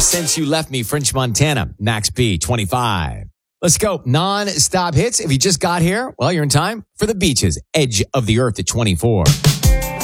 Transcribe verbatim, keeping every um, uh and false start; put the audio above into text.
Since You Left Me, French Montana, Max B, twenty-five. Let's go. Non-stop hits. If you just got here, well, you're in time for The Beaches, Edge of the Earth at twenty-four.